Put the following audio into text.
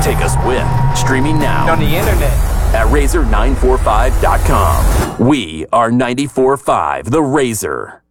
take us with. Streaming now on the internet at Razor945.com. We are 94.5 The Razor.